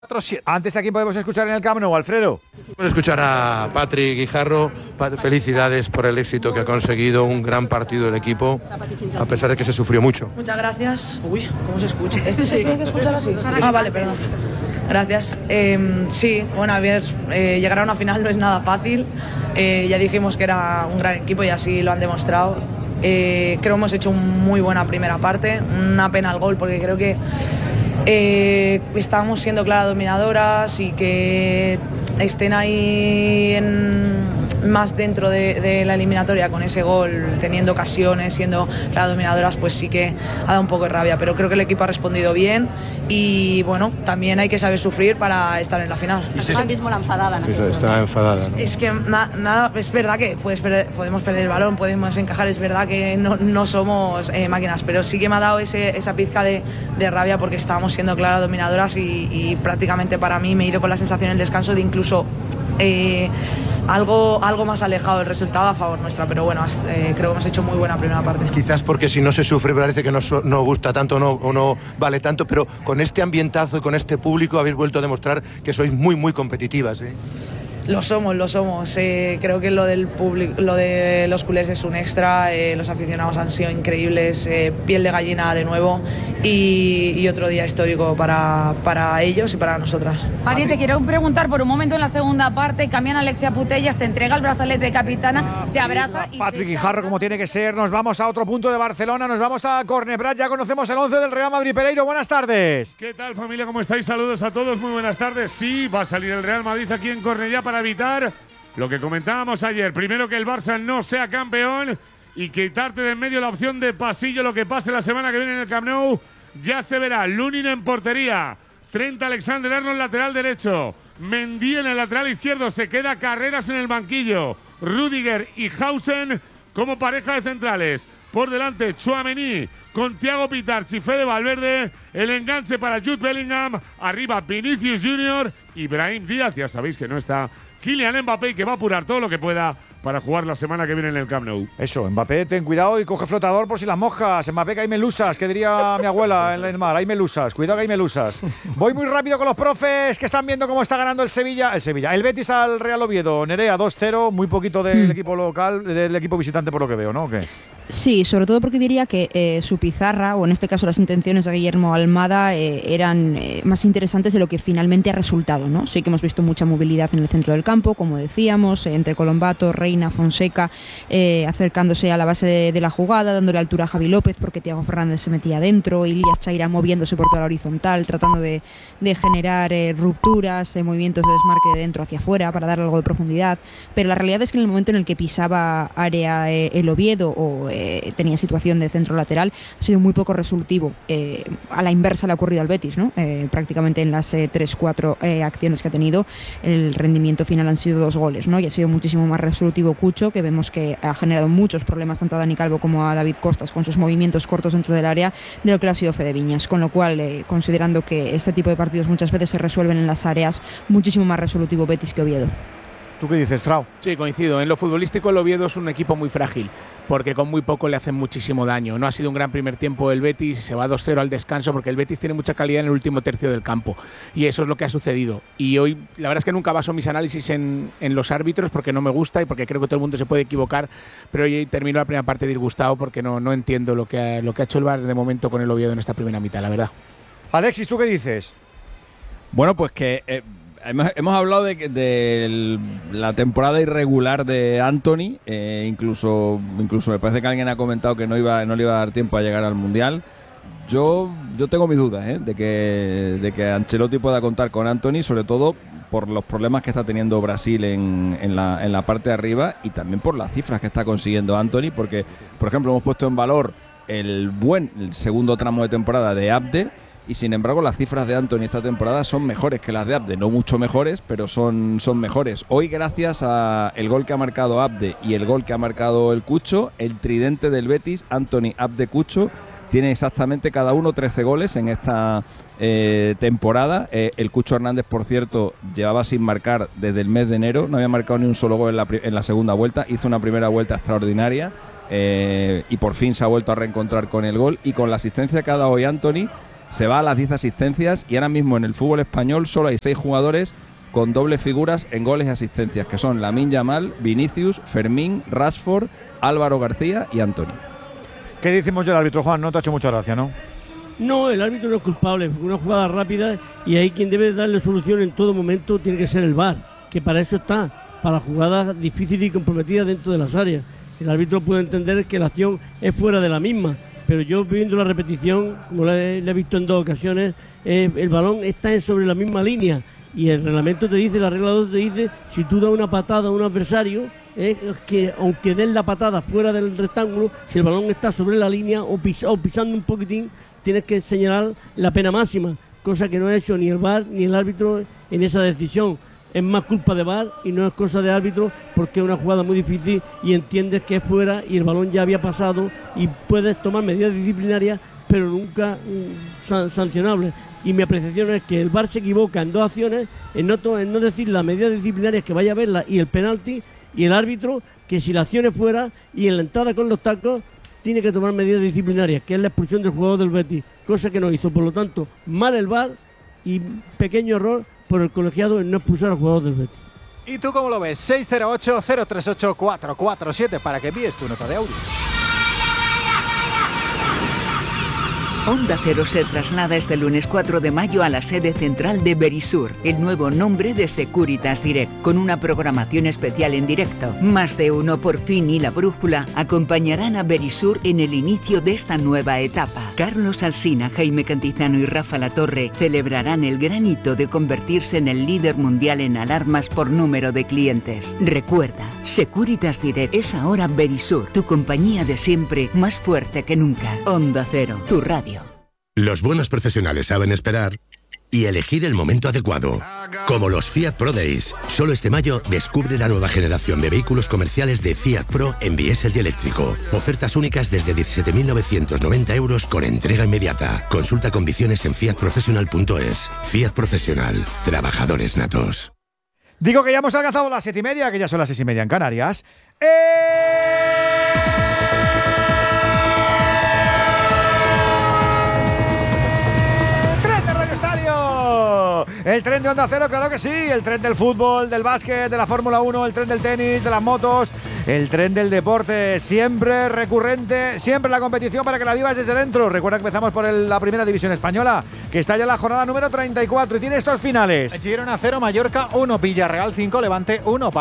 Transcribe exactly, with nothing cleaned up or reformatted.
Antes, ¿a quién podemos escuchar en el Camp Nou, Alfredo? Podemos escuchar a Patrick Guijarro. Felicidades por el éxito que ha conseguido, un gran partido del equipo, a pesar de que se sufrió mucho. Muchas gracias. Uy, ¿cómo se escucha? ¿Este se tiene que escuchar así? Ah, vale, perdón. Gracias. Eh, sí, bueno, a ver, eh, llegar a una final no es nada fácil. Eh, ya dijimos que era un gran equipo y así lo han demostrado. Eh, creo que hemos hecho una muy buena primera parte. Una pena el gol porque creo que Eh, estamos siendo claras dominadoras y que estén ahí en, más dentro de, de la eliminatoria con ese gol, teniendo ocasiones, siendo claras dominadoras, pues sí que ha dado un poco de rabia, pero creo que el equipo ha respondido bien y bueno, también hay que saber sufrir para estar en la final. Ahora mismo la enfadada, ¿no? Está enfadada, ¿no? Es que na, nada, es verdad que puedes perder, podemos perder el balón, podemos encajar, es verdad que no, no somos eh, máquinas, pero sí que me ha dado ese, esa pizca de, de rabia porque estábamos siendo claras dominadoras y, y prácticamente para mí me he ido con la sensación en el descanso de incluso eh, algo, algo más alejado del resultado a favor nuestra, pero bueno, eh, creo que hemos hecho muy buena primera parte. Quizás porque si no se sufre parece que no, no gusta tanto no, o no vale tanto, pero con este ambientazo y con este público habéis vuelto a demostrar que sois muy muy competitivas, ¿eh? Lo somos, lo somos. Eh, creo que lo del público, lo de los culés es un extra. Eh, los aficionados han sido increíbles, eh, piel de gallina de nuevo y, y otro día histórico para, para ellos y para nosotras. Pati, te quiero preguntar por un momento en la segunda parte. Cambian a Alexia Putellas, te entrega el brazalete de capitana, te abraza. Y Patrick Guijarro, como tiene que ser. Nos vamos a otro punto de Barcelona, nos vamos a Cornebrat. Ya conocemos el once del Real Madrid. Pereiro, buenas tardes. ¿Qué tal, familia? ¿Cómo estáis? Saludos a todos, muy buenas tardes. Sí, va a salir el Real Madrid aquí en Cornellá para evitar lo que comentábamos ayer. Primero, que el Barça no sea campeón y quitarte de en medio la opción de pasillo. Lo que pase la semana que viene en el Camp Nou ya se verá. Lunin en portería, Trent Alexander-Arnold lateral derecho, Mendy en el lateral izquierdo, se queda Carreras en el banquillo, Rüdiger y Hausen como pareja de centrales. Por delante, Tchouaméni con Thiago Pitarch y Fede Valverde. El enganche para Jude Bellingham. Arriba Vinicius Junior y Brahim Díaz. Ya sabéis que no está Kylian Mbappé, que va a apurar todo lo que pueda para jugar la semana que viene en el Camp Nou. Eso, Mbappé, ten cuidado y coge flotador por si las moscas. Mbappé, que hay melusas, que diría mi abuela en el mar. Hay melusas, cuidado que hay melusas. Voy muy rápido con los profes que están viendo cómo está ganando el Sevilla. El Sevilla, el Betis al Real Oviedo. Nerea, dos cero, muy poquito del hmm. equipo local, del equipo visitante por lo que veo, ¿no? ¿O qué? Sí, sobre todo porque diría que eh, su pizarra, o en este caso las intenciones de Guillermo Almada, eh, eran eh, más interesantes de lo que finalmente ha resultado, ¿no? Sí que hemos visto mucha movilidad en el centro del campo, como decíamos, eh, entre Colombato, Reina, Fonseca, eh, acercándose a la base de, de la jugada, dándole altura a Javi López, porque Thiago Fernández se metía adentro, Ilias Chaira moviéndose por toda la horizontal, tratando de, de generar eh, rupturas, eh, movimientos de desmarque de dentro hacia afuera para darle algo de profundidad, pero la realidad es que en el momento en el que pisaba área eh, el Oviedo o eh, tenía situación de centro lateral, ha sido muy poco resolutivo. Eh, a la inversa le ha ocurrido al Betis, ¿no? Eh, prácticamente en las tres cuatro eh, eh, acciones que ha tenido, el rendimiento final han sido dos goles, ¿no? Y ha sido muchísimo más resolutivo Cucho, que vemos que ha generado muchos problemas tanto a Dani Calvo como a David Costas con sus movimientos cortos dentro del área, de lo que le ha sido Fede Viñas, con lo cual, eh, considerando que este tipo de partidos muchas veces se resuelven en las áreas, muchísimo más resolutivo Betis que Oviedo. ¿Tú qué dices, Frau? Sí, coincido. En lo futbolístico el Oviedo es un equipo muy frágil, porque con muy poco le hacen muchísimo daño. No ha sido un gran primer tiempo el Betis, se va dos cero al descanso, porque el Betis tiene mucha calidad en el último tercio del campo, y eso es lo que ha sucedido. Y hoy, la verdad es que nunca baso mis análisis en, en los árbitros, porque no me gusta y porque creo que todo el mundo se puede equivocar, pero hoy termino la primera parte disgustado porque no, no entiendo lo que, ha, lo que ha hecho el V A R de momento con el Oviedo en esta primera mitad, la verdad. Alexis, ¿tú qué dices? Bueno, pues que... Eh, Hemos, hemos hablado de, de la temporada irregular de Antony, eh, incluso, incluso me parece que alguien ha comentado que no, iba, no le iba a dar tiempo a llegar al Mundial. Yo, yo tengo mis dudas ¿eh? de, que, de que Ancelotti pueda contar con Antony, sobre todo por los problemas que está teniendo Brasil en, en, la, en la parte de arriba y también por las cifras que está consiguiendo Antony, porque, por ejemplo, hemos puesto en valor el buen el segundo tramo de temporada de Abde, y sin embargo las cifras de Antony esta temporada son mejores que las de Abde, no mucho mejores, pero son, son mejores. Hoy, gracias a el gol que ha marcado Abde y el gol que ha marcado el Cucho, el tridente del Betis, Antony, Abde, Cucho, tiene exactamente cada uno trece goles en esta eh, temporada. Eh, el Cucho Hernández, por cierto, llevaba sin marcar desde el mes de enero, no había marcado ni un solo gol en la, en la segunda vuelta, hizo una primera vuelta extraordinaria eh, y por fin se ha vuelto a reencontrar con el gol y con la asistencia que ha dado hoy Antony. se va a las diez asistencias y ahora mismo en el fútbol español solo hay seis jugadores con dobles figuras en goles y asistencias, que son Lamine Yamal, Vinicius, Fermín, Rashford, Álvaro García y Antonio. ¿Qué decimos del árbitro, Juan? No te ha hecho mucha gracia, ¿no? No, el árbitro no es culpable, porque una jugada rápida y ahí quien debe darle solución en todo momento tiene que ser el V A R, que para eso está, para jugadas difíciles y comprometidas dentro de las áreas. El árbitro puede entender que la acción es fuera de la misma, pero yo viendo la repetición, como la he, la he visto en dos ocasiones, eh, el balón está en sobre la misma línea y el reglamento te dice, la regla dos te dice, si tú das una patada a un adversario, eh, que aunque des la patada fuera del rectángulo, si el balón está sobre la línea o, pis, o pisando un poquitín, tienes que señalar la pena máxima, cosa que no ha hecho ni el V A R ni el árbitro en esa decisión. Es más culpa de V A R y no es cosa de árbitro, porque es una jugada muy difícil y entiendes que es fuera y el balón ya había pasado y puedes tomar medidas disciplinarias, pero nunca mm, san sancionables. Y mi apreciación es que el V A R se equivoca en dos acciones, en no, en no decir las medidas disciplinarias que vaya a verla y el penalti, y el árbitro que si la acción es fuera y en la entrada con los tacos tiene que tomar medidas disciplinarias, que es la expulsión del jugador del Betis, cosa que no hizo. Por lo tanto, mal el V A R y pequeño error por el colegiado en no expulsar al jugador del Betis. ¿Y tú cómo lo ves? seis cero ocho, cero tres ocho, cuatro cuatro siete para que envíes tu nota de audio. Onda Cero se traslada este lunes cuatro de mayo a la sede central de Verisur, el nuevo nombre de Securitas Direct, con una programación especial en directo. Más de uno por fin y La Brújula acompañarán a Verisur en el inicio de esta nueva etapa. Carlos Alsina, Jaime Cantizano y Rafa Latorre celebrarán el gran hito de convertirse en el líder mundial en alarmas por número de clientes. Recuerda, Securitas Direct es ahora Verisur, tu compañía de siempre, más fuerte que nunca. Onda Cero, tu radio. Los buenos profesionales saben esperar y elegir el momento adecuado. Como los Fiat Pro Days. Solo este mayo descubre la nueva generación de vehículos comerciales de Fiat Pro en diésel y eléctrico. Ofertas únicas desde diecisiete mil novecientos noventa euros con entrega inmediata. Consulta condiciones en fiat professional punto es. Fiat Profesional. Trabajadores natos. Digo que ya hemos alcanzado las siete y media, que ya son las seis y media en Canarias. ¡Eh! El tren de Onda Cero, claro que sí. El tren del fútbol, del básquet, de la Fórmula uno, el tren del tenis, de las motos, el tren del deporte, siempre recurrente, siempre la competición para que la vivas desde dentro. Recuerda que empezamos por el, la primera división española, que está ya en la jornada número treinta y cuatro y tiene estos finales. Girona cero, Mallorca uno, Villarreal cinco, Levante uno.